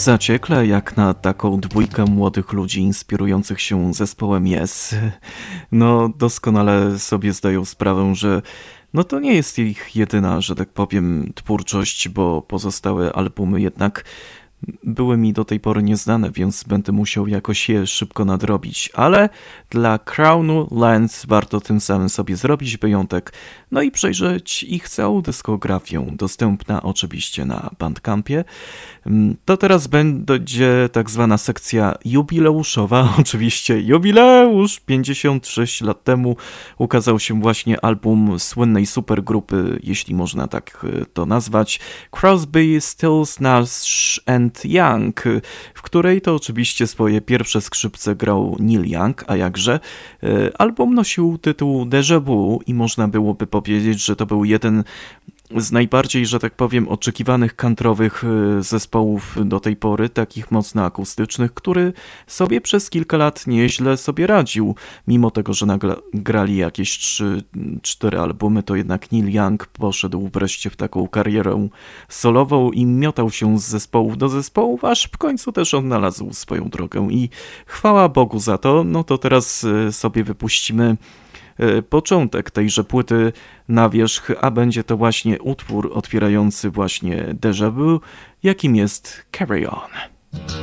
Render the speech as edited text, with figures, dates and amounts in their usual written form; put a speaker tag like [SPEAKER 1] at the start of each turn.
[SPEAKER 1] Zaciekle jak na taką dwójkę młodych ludzi inspirujących się zespołem Yes. No doskonale sobie zdają sprawę, że no to nie jest ich jedyna, że tak powiem, twórczość, bo pozostałe albumy jednak były mi do tej pory nieznane, więc będę musiał jakoś je szybko nadrobić, ale dla Crownu Lands warto tym samym sobie zrobić wyjątek, no i przejrzeć ich całą dyskografię, dostępna oczywiście na Bandcampie. To teraz będzie tak zwana sekcja jubileuszowa, oczywiście jubileusz, 56 lat temu ukazał się właśnie album słynnej supergrupy, jeśli można tak to nazwać, Crosby, Stills, Nash and Young, w której to oczywiście swoje pierwsze skrzypce grał Neil Young, a jakże. Album nosił tytuł Déjà Vu i można byłoby powiedzieć, że to był jeden z najbardziej, że tak powiem, oczekiwanych country'owych zespołów do tej pory, takich mocno akustycznych, który sobie przez kilka lat nieźle sobie radził. Mimo tego, że grali jakieś 3-4 albumy, to jednak Neil Young poszedł wreszcie w taką karierę solową i miotał się z zespołów do zespołów, aż w końcu też odnalazł swoją drogę i chwała Bogu za to. No to teraz sobie wypuścimy początek tejże płyty na wierzch, a będzie to właśnie utwór otwierający właśnie Déjà Vu, jakim jest Carry On.